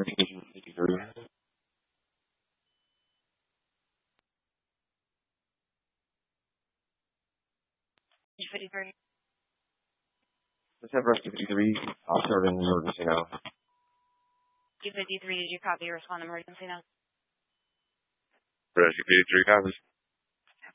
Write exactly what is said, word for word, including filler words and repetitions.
Verification fifty-three. fifty-three. Let's have Rescue fifty-three. I'll start an emergency now. fifty-three, did you copy your respond emergency now? Rescue fifty-three copies.